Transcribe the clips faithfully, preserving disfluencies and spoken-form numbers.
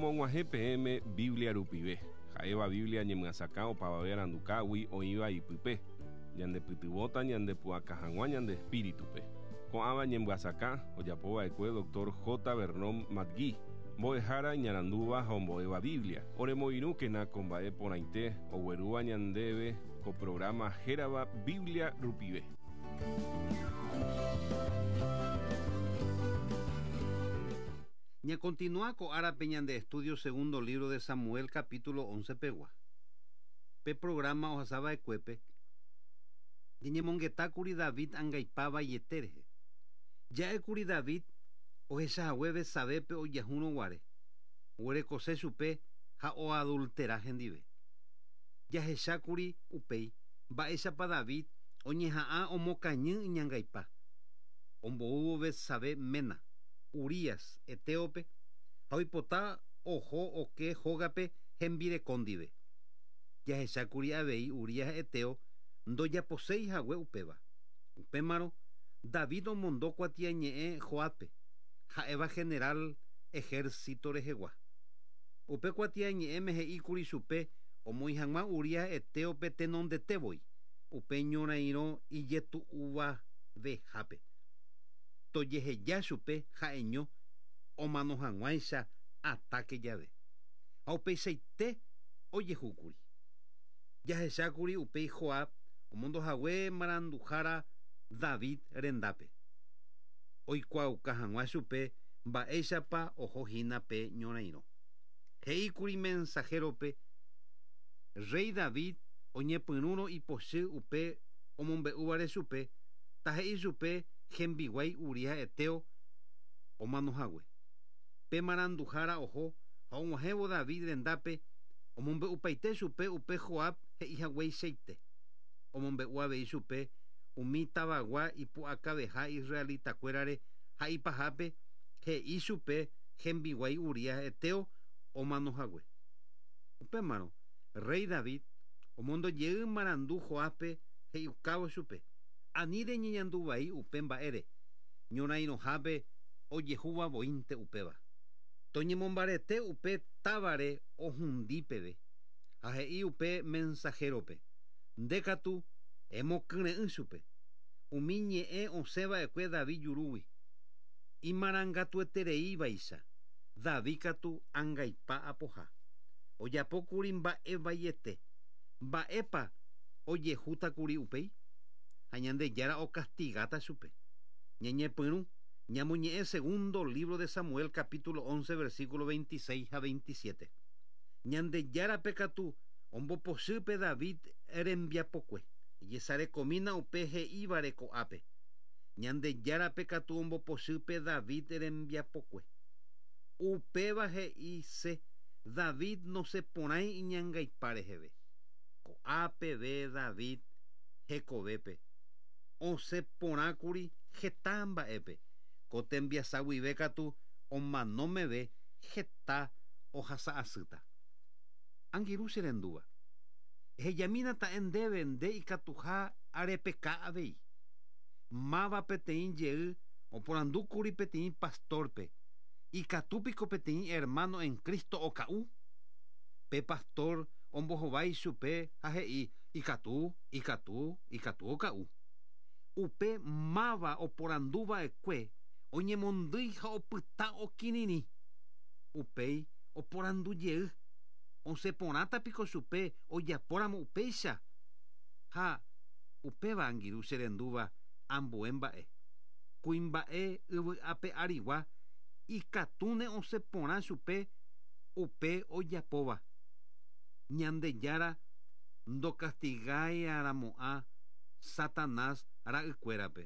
Omong'uahẽ peẽme Biblia rupive. Ha'éva Biblia ñemyasakã opavave arandukágui oĩva ipype. Ñandepytyvõta ñandepu'aka hag̃ua ñande espíritupe. Ko'ãva ñembyasakã ojapova'ekue doctor J. Vernon McGee. Mbo'ehára ñarandúva ha ombo'éva Biblia. Oremoirũkena ko mba'e porãite oguerúva ñandéve ko programa hérava Biblia rupive. Ña continúa ko ára peñan de estudio segundo libro de Samuel capítulo once pegua. Pe programa ohasáva ekuépe ñeñemongetákuri David angaipáva ietérehe. Ja'ékuri David ohechahague Betsavépe ojahúrõ guare. Oguerekose chupe ha oadultera hendive. Jahechákuri upéi mba'éichapa David oñeha'ã omokañy iñangaipa. Omboúvo Betsavé ména Urías Etéope ha oipota oho oke hógape hembirekóndive. Jahechákuri avei Urías Eteo ndojaposéihague upéva. Upémarõ David omondo kuatiañe'ẽ Joape, ha'éva general ejército rehegua. Upe kuatiañe'ẽme he'íkuri chupe omoĩ hag̃ua Urías Etéope tenondetevoi upe ñorairõ ijetu'uvavehápe. Tojeheja chupe ha'eño omano hag̃uáicha atáke jave. Ha upeichaite ojehúkuri. Jahechákuri upéi Joab omondohague maranduhára David rendápe. Oikuauka hag̃ua chupe mba'éichapa ohohína pe ñorairõ. He'íkuri mensajerope Rey David oñepyrũrõ ipochy upe omombe'úvare chupe ta he'i chupe hembiguái Urías Eteo omanohague. Pe maranduhára oho ha og̃uahẽvo David rendápe omombe'upaite chupe upe Joab he'ihagueichaite. Omombe'u avei chupe umi tavagua ipu'akaveha israelitakuérare ha ipahápe he'i chupe hembiguái Urías Eteo omanohague. Upémarõ Rey David omondojey marandu Joabpe he'iukávo chupe. Ani reñeñandu vai upe mba'ére ñorairõhápe ojehuvavoínte upéva. Toñemombarete upe távare ohundípeve ha he'i upe mensajerope ndékatu emokyrẽ'ỹ chupe. Umi ñe'ẽ osẽva'ekue David jurúgui. Imarangatuetereívaicha David katu angaipa apoha. Ojapókuri mba'e vaiete. Mba'épa ojehútakuri upéi. Ha ñandejára okastigáta chupe. Ñañepyrũ ñamoñe'ẽ segundo libro de Samuel capítulo once versículo veintiséis a veintisiete. Ñandejárape katu ombopochype David rembiapokue jesarekomína upe he'ívare ko'ápe. Ñandejárape katu ombopochype David rembiapokue. Upéva he'ise David nosẽporãi iñangaipa reheve. Ko'ápeve David hekovépe osẽporãkuri heta mba'épe. Ko tembiasa guive katu omanómeve heta ohasa'asýta. Angirũ che rendúva. Ehejamína ta'ẽ ndéve nde ikatuha arepeka avei. Máva peteĩ jey oporandúkuri peteĩ pastorpe. Ikatúpiko peteĩ hermano en Cristo oka'u. Pe pastor ombohovái chupe ha he'i ikatu, ikatu, ikatu oka'u. Upe máva oporanduva'ekue oñemondýi ha opyta okirirĩ. Upéi oporandujey. Osẽporãtapiko chupe ojapóramo upéicha. Ha upéva angirũ che rendúva ambue mba'e. Kuimba'e yvy'ápe arigua ikatúne osẽporã chupe upe ojapóva. Ñandejára ndokastigai'arãmo'ã Satanás ra'ykuérape.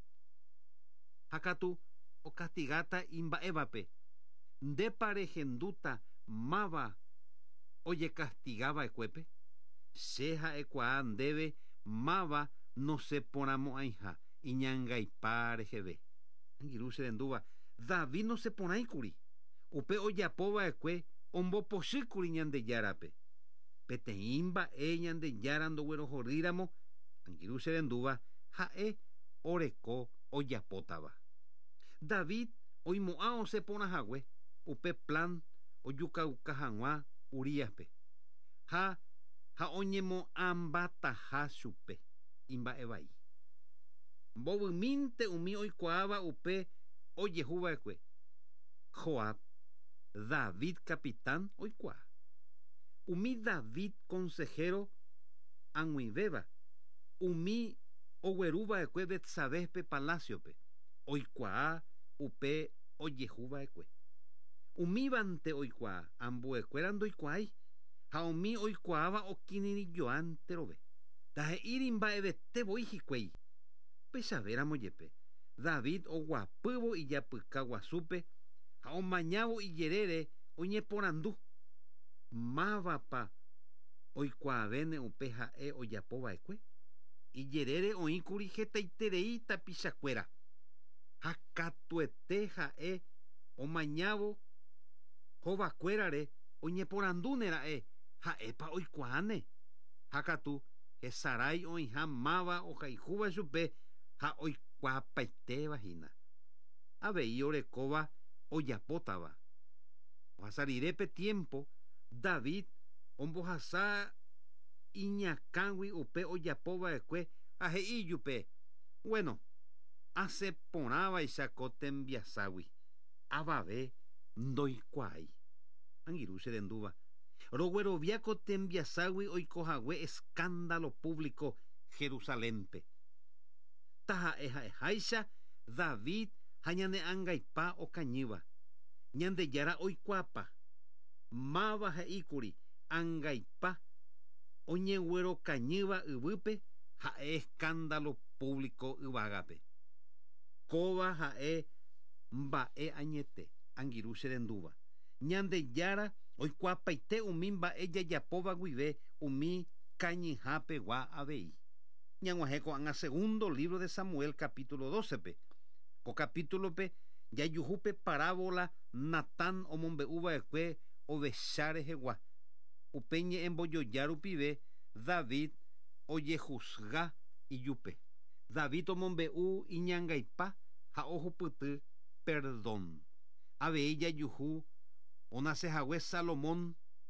Ha katu okastigáta imba'évape. Ndépa rehendúta máva ojekastigava'ekuépe. Che ha'ekuaa ndéve máva nosẽporãmo'ãiha iñangaipa reheve. Angirũ che rendúva David nosẽporãikuri. Upe ojapova'ekue ombopochýkuri Ñandejárape. Peteĩ mba'e Ñandejára ndoguerohorýramo angirũ che rendúva ha'e oreko ojapótava. David oimo'ã osẽporãhague upe plan ojukauka hag̃ua Uríaspe ha ha oñemoambataha chupe imba'evai. Mbovymínte umi oikuaáva upe ojehuva'ekue. Joab, David capitán oikuaa. Umi David consejero ag̃uivéva. Umi ogueruva'ekue Betsabépe palaciope. Oikuaa upe ojehuva'ekue. Umívante oikuaa, ambuekuéra ndoikuaái. Ha umi oikuaáva okirirĩjoánte rove. Ndahe'íri mba'evetevoi hikuái. Upechavéramo jepe. David oguapývo ijapyka guasúpe ha omañávo ijerére oñeporandu. Mávapa oikuaavéne upe ha'e ojapova'ekue. Ijerére oĩkuri hetaiterei tapichakuéra. Ha katuete ha'e omañávo hovakuérare oñeporandúnera'e ha'épa oikuaáne. Ha katu hesarái oĩha máva ohayhúva chupe ha oikuaapaitévahína. Avei orekóva ojapótava. Ohasarirépe tiempo David ombohasa iñakãgui upe ojapova'ekue ha he'i ijupe: bueno, aseporãvaicha ko tembiaságui. Avave ndoikuaái. Angirũ che rendúva. Roguerovia ko tembiaságui oikohague escándalo público Jerusalénpe. Taha'e ha'eháicha David ha ñane ãngaipa okañýva. Ñandejára oikuaapa. Máva he'íkuri ãngaipa oñeguerokañýva yvýpe ha'e escándalo público yvágape. Kóva ha'e mba'e añete. Angirũ che rendúva. Ñandejára oikuaapaite umi mba'e jajapóva guive umi kañyhãpegua avei. Ñag̃uahẽ ko'ág̃a segundo libro de Samuel capítulo docepe. Ko capítulope jajuhúpe parábola Natán omombe'uva'ekue ovecha rehegua. Upe ñe'ẽmbojoja rupive David ojehusga ijupe. David omombe'u iñangaipa ha ohupyty perdón. Avei jajuhu onasehague Salomón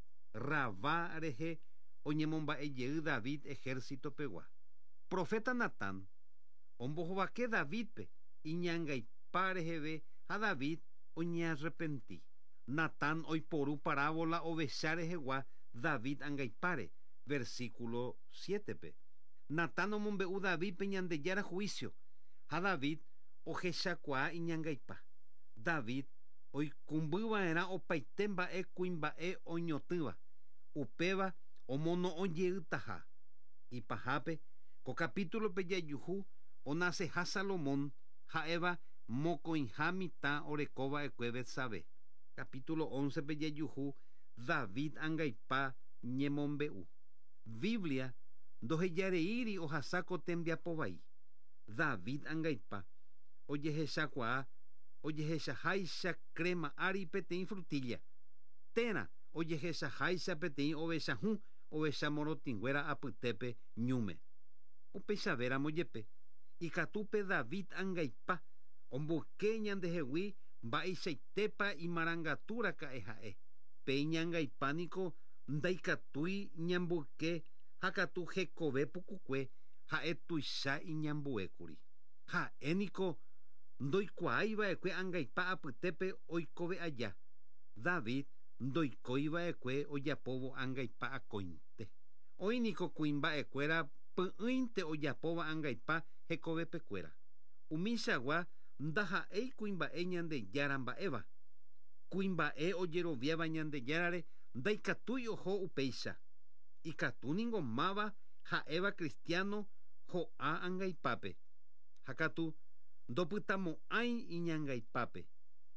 Rabá rehe oñemomba'ejey David ejército pegua. Profeta Natán ombohovake Davidpe iñangaipa reheve ha David oñearrepentí. Natán oiporu parábola ovecha rehegua David angaipáre. Versículo siete. Natán omombe'u Davidpe ñandejára juicio ha David ohechakuaa iñangaipa. David oikumbýva'erã opaite mba'e kuimba'e oñotỹva. Upéva omono'õjeýtaha. Ipahápe ko capítulope jajuhu onaseha Salomón ha'éva mokõiha mitã orekova'ekue Betsabé. Capítulo oncepe jajuhu David ãngaipa ñemombe'u. Biblia ndohejareíri ohasa ko tembiapovai. David ãngaipa ojehechakuaa ojehechaháicha crema ári peteĩ frutilla. Térã ojehechaháicha peteĩ ovechahũ ovecha morotĩnguéra apytépe ñúme. Upeichavéra jepe. Ikatúpe David ãngaipa omboke ñandehegui mba'eichaitépa imarangatúra ka'e ha'e. Pe iñangaipániko ndaikatúi ñamboke ha katu hekove pukukue ha'e tuicha iñambuékuri. Ha'éniko ndoikuaáiva'ekue ãngaipa apytépe oikove aja. David ndoikóiva'ekue ojapóvo ãngaipa akóinte. Oíniko kuimba'ekuéra py'ỹinte ojapóva ãngaipa hekovepekuéra. Umíchagua ndaha'éi kuimba'e ñandejára mba'éva. Kuimba'e ojeroviáva ñandejárare ndaikatúi oho upéicha. Ikatúniko máva ha'éva Cristiano ho'a ãngaipápe. Hakatu ndopytamo'ãi iñangaipápe.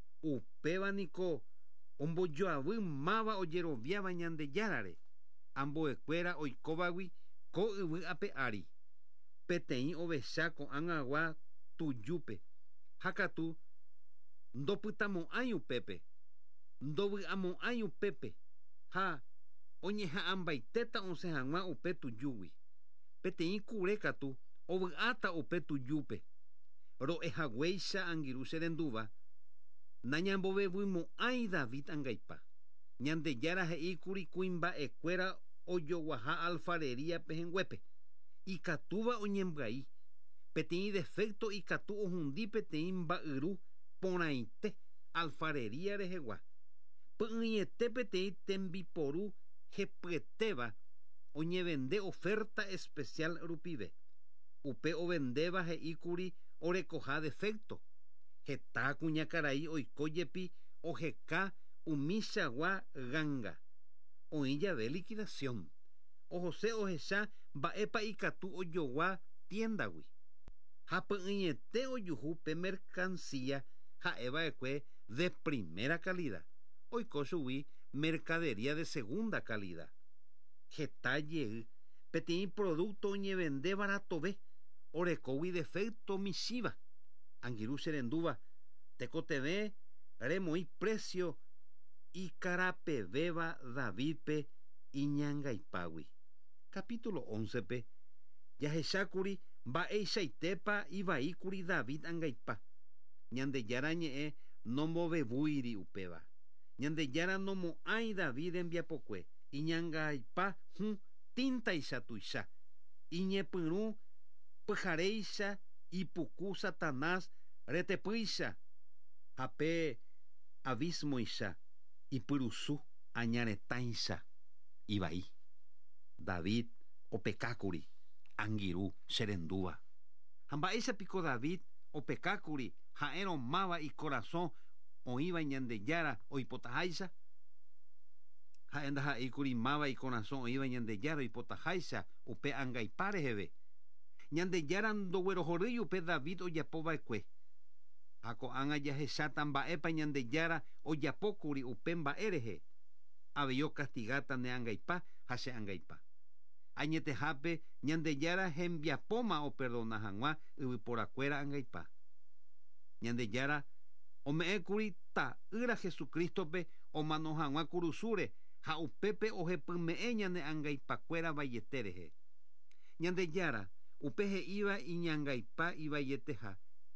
Upévaniko ombojoavy máva ojeroviáva ñandejárare. Ambuekuéra oikóvagui ko yvy ápe ári. Peteĩ ovecha ko'ãngagua tujúpe. Hakatu ndopytamo'ãi upépe. Ndovy'amo'ãi upépe. Ha oñeha'ãmbaitéta osẽ hag̃ua upe tujúgui. Peteĩ kure katu ovy'áta upe tujúpe. Ro'ehaguéicha angirũ che rendúva nañambovevymo'ãi David ãngaipa. ñandejara he'íkuri kuimba'ekuéra ojoguaha alfarería pehenguépe ikatúva oñembrai peteĩ defecto ikatu ohundi peteĩ mba'yru porãite alfarería rehegua py'ỹiete peteĩ tembiporu hepyetéva oñevende oferta especial rupive upe ovendéva he'íkuri orekoha defecto heta kuñakarai oikójepi oheka umíchagua ganga oĩ jave liquidación ohose ohecha mba'épa ikatu ojogua tiendagui ha py'ỹiete ojuhu pe mercancía ha'eva'ekue de primera calidad oiko chugui mercadería de segunda calidad heta jey peteĩ producto oñevende baratove orekógui defecto michíva angirũ che rendúva tekotevẽ remoĩ precio ikarapevéva Davidpe iñangaipágui. Capítulo oncepe jahechákuri mba'eichaitépa ivaíkuri David ãngaipa ñandejára ñe'ẽ nombovevúiri upéva ñandejára nomo'ãi David rembiapokue iñangaipa hũ tíntaisa tuicha iñepyrũ pyharéicha ipuku Satanás retepýicha ha pe abismoicha ipyrusu añaretãicha ivai. David opekákuri angirũ che rendúva ha mba'éichapiko David opekákuri ha'érõ máva ikorasõ oĩva ñandejára oipotaháicha ha'e ndaha'íkuri máva ikorasõ oĩva ñandejára oipotaháicha upe ãngaipa reheve ñandejára ndoguerohorýi upe David ojapova'ekue ha ko'ág̃a jahecháta mba'épa ñandejára ojapókuri upe mba'e rehe avei okastigata ne ãngaipa ha che ãngaipa añetehápe ñandejára hembiapóma operdona hag̃ua yvyporakuéra ãngaipa ñandejára ome'ẽkuri ta'ýra Jesukristope omano hag̃ua kurusúre ha upépe ohepyme'ẽ ñane ãngaipakuéra vaiete rehe ñandejára upe he'íva iñangaipa ivaieteha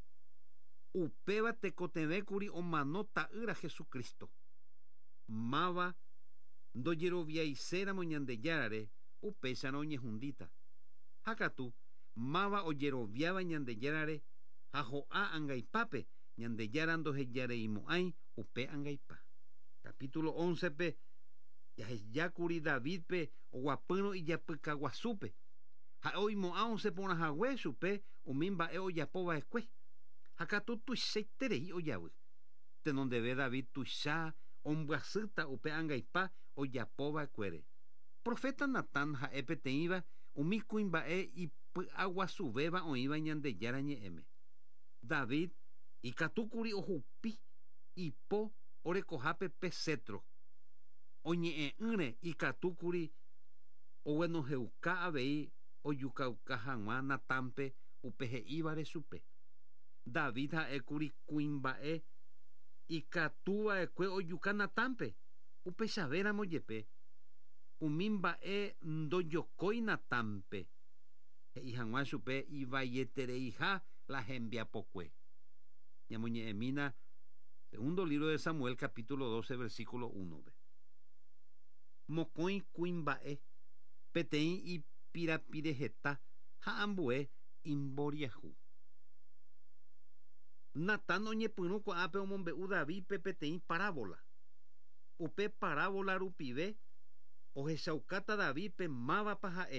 upéva tekotevékuri omano ta'ýra Jesukristo máva ndojeroviaiséramo ñandejárare upéicharõ oñehundíta hakatu máva ojeroviáva ñandejárare ha ho'a ãngaipápe ñandejára ndohejareimo'ãi upe ãngaipa. Capítulo oncepe jahejákuri Davidpe oguapýrõ ijapykaguasúpe ha oimo'ã osẽporãhague chupe umi mba'e ojapova'ekue ha katu tuichaiterei ojavy tenondeve David tuicha ombyasyta upe ãngaipa ojapova'ekuére profeta Natán ha'e peteĩva umi kuimba'e ipy'aguasuvéva oĩva ñandejára ñe'ẽme David ikatúkuri ohupi ipo orekohápe pesetro oñe'ẽ'ỹre ikatúkuri oguenohẽuka avei ojukauka hag̃ua Natánpe upe he'ívare chupe David ha'ékuri kuimba'e ikatuva'ekue ojuka Natánpe upechavéramo jepe umi mba'e ndojokói Natánpe he'i hag̃ua chupe ivaietereiha la hembiapokue ñamoñe'ẽmína segundo libro de Samuel capítulo doce versículo uno mokõi kuimba'e peteĩ ipirapireheta ha ambue imboriahu Natán oñepyrũ ko'ápe omombe'u David pe peteĩ parábola upe parábola rupive ohechaukáta David pe mávapa ha'e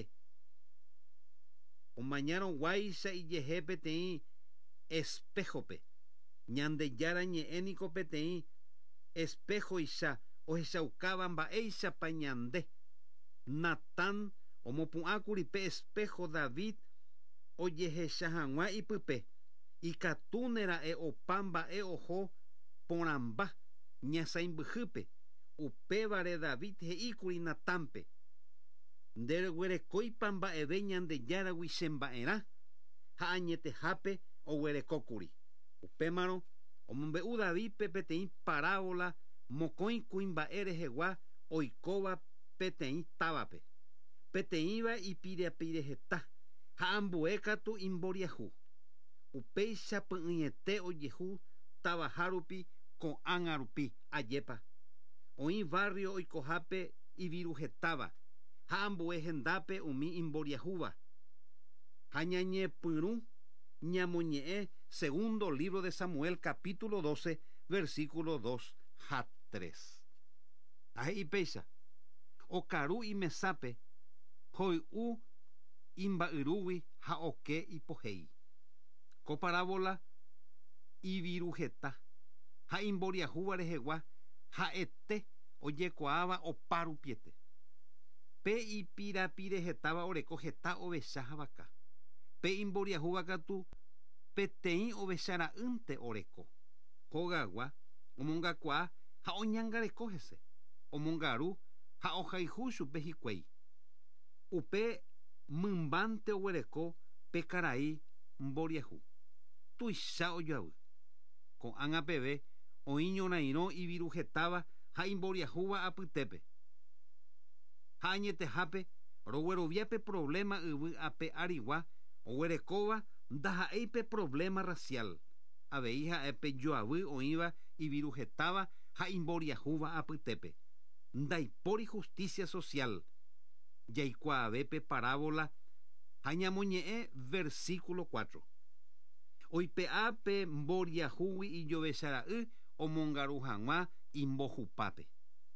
omañarõguáicha ijehe peteĩ espejope ñandejára ñe'ẽniko peteĩ espejoicha ohechaukáva mba'éichapa ñande Natán omopu'ãkuri pe espejo David ojehecha hag̃ua ipype ikatúnera'e opa mba'e oho porãmba ñasãimbyhýpe upévare David he'íkuri Natánpe ndeguerekóipa mba'eve ñandejáragui chemba'erã ha añetehápe oguerekókuri upémarõ omombe'u Davidpe peteĩ parábola mokõi kuimba'e rehegua oikóva peteĩ távape peteĩva ipirapireheta ha ambue katu imboriahu upéicha py'ỹiete ojehu tavaha rupi ko'ág̃a rupi ajépa oĩ barrio oikohápe iviruhetáva ha ambue hendápe umi imboriahúva ha ñañepyrũ ñamoñe'ẽ segundo libro de Samuel capítulo doce versículo dos ha tres. Ahe'i péicha okaru imesápe hoy'u imba'yrúgui ha oke ipohéi. Ko parábola iviruheta ha imboriahúva rehegua ha'ete ojekuaáva opa rupiete. Pe ipirapirehetáva oreko heta ovecha ha vaka. Pe imboriahúva katu peteĩ ovechara'ỹnte oreko. Kogagua omongakuaa ha oñangareko hese. Omongaru ha ohayhu chupe hikuái. Upe mymbánte oguereko pe karai mboriahu. Tuicha ojoavy. Ko'ág̃a peve oĩ ñorairõ iviruhetáva ha imboriahúva apytépe. Ha añetehápe rogueroviápe problema yvy ape arigua oguerekóva ndaha'éipe problema racial. Avei ha'épe joavy oĩva iviruhetáva ha imboriahúva apytépe. Ndaipóri justicia social. Jaikuaavépe parábola ha ñamoñe'ẽ versículo cuatro. Oipe'a pe mboriahúgui ijovechara'y omongaru hag̃ua imbohupápe.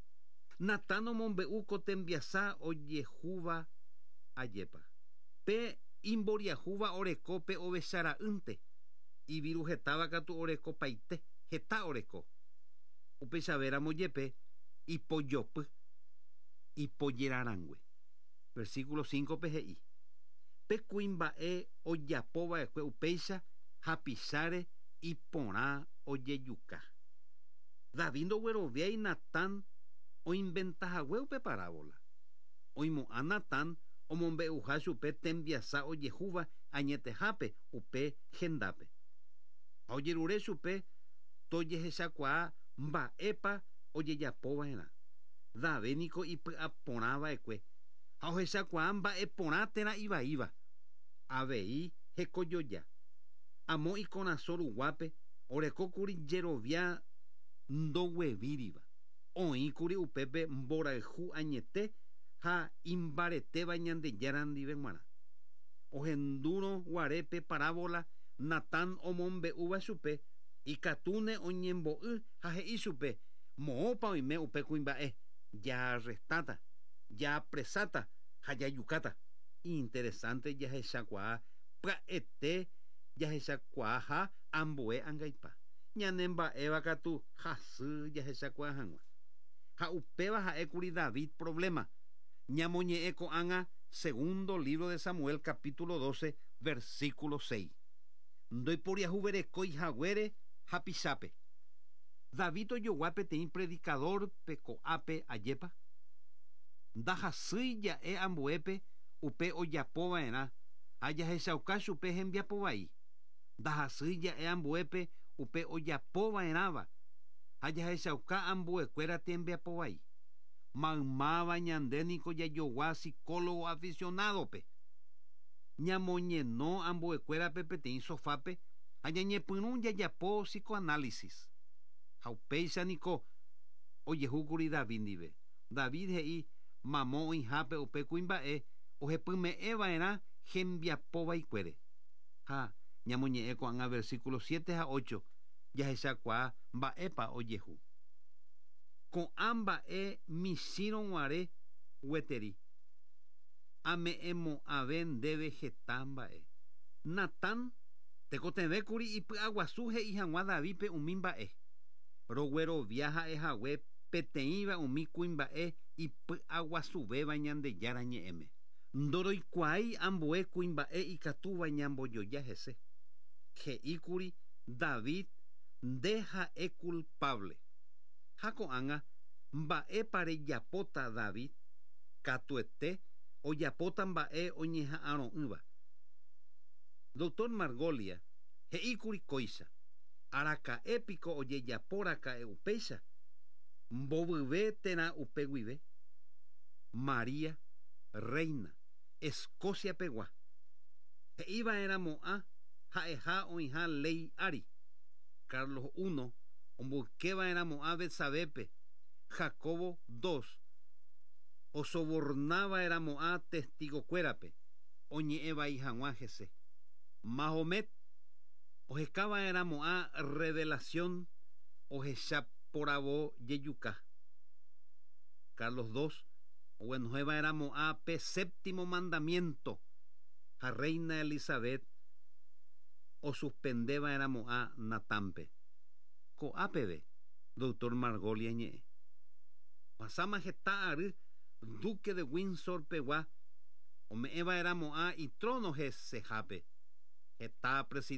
Natán omombe'u ko tembiasa ojehúva ajépa. Pe imboriahúva oreko pe ovechara'ỹnte. Iviruhetáva katu oreko paite. Heta oreko. Upechavéramo jepe ipojopy ipojerarangue. Versículo cinco pe he'i. Pe kuimba'e ojapova'ekue upéicha ha picháre iporã ojejuka. David ndogueroviái Natán oimventahague upe parábola. Oimo'ã Natán omombe'uha chupe tembiasa ojehúva añetehápe upe hendápe. Ha ojerure chupe tojehechakuaa mba'épa ojejapova'erã. David niko ipy'a porãva'ekue ha ohechakuaa mba'e porã térã ivaíva. Avei hekojoja. Amo ikorasõ ruguápe orekókuri jerovia ndoguevíriva. Oĩkuri upépe mborayhu añete ha imbaretéva Ñandejára ndive g̃uarã. Ohendúrõ guarépe parábola Natán omombe'úva chupe ikatúne oñembo'y ha he'i chupe moõpa oime upe kuimba'e jaarrestáta, jaapresáta ha jajukáta. Interesante jahechakuaa pya'ete jahechakuaa ha ambue angaipa. Ñanemba'éva katu hasy jahechakuaa hag̃ua. Ha upéva ha'ékuri David problema. Ñamoñe'ẽ ko'ág̃a segundo libro de Samuel capítulo doce versículo seis. Ndoiporiahuverekói haguére ha pichápe. David ojogua peteĩ predicador pe ko'ápe ajépa. Ndahasýi ja'e ambuépe upe ojapova'erã ha jahechauka chupe hembiapovai. Ndahasýi ja'e ambuépe upe ojapova'eráva ha jahechauka ambuekuéra tembiapovai. Maymáva ñande niko jajogua psicólogo aficionadope. Ñamoñeno ambuekuérape peteĩ sofápe ha ñañepyrũ jajapo psicoanálisis. Ha upéicha niko ojehúkuri David ndive. David he'i mamó oĩhápe upe kuimba'e ohepyme'ẽva'erã hembiapovaikuére. Ha ñamoñe'ẽ ko'ág̃a versículo siete ha ocho jahechakuaa mba'épa ojehu. Ko'ã mba'e michĩro guare gueteri. Ame'ẽmo'ãve ndéve heta mba'e. Natán tekotevẽkuri ipy'aguasu he'i hag̃ua Davidpe umi mba'e. Roguerovia ha'ehague peteĩva umi kuimba'e ipy'aguasuvéva Ñandejára ñe'ẽme. Ndoroikuaái ambue kuimba'e ikatúva ñambojoja hese. He'íkuri David nde ha'e culpable. Ha ko'ág̃a mba'épa rejapóta David katuete ojapóta mba'e oñeha'ãro'ỹva. Doctor Margolia he'íkuri kóicha araka'épiko ojejapóraka'e upéicha mbovyve térã upe guive. María Reina Escocia pegua he'íva'erãmo'ã ha'eha oĩha ley ári. Carlos primero omboykéva'erãmo'ã Betsavépe Jacobo dos, o sobornaba era moa testigo cuérape, oñe'eva y janguájese. Mahomet, o jecaba era moa revelación, o jechaporabo yeyuca. Carlos dos, o buenueva era moa pe séptimo mandamiento, a reina Elizabeth, o suspendeba era moa natampe. Co apebe, doctor Margolia ñe. Pasama jeta ari, duque de Windsor pegua, o me eva era moa y trono je se jape. Jeta presidente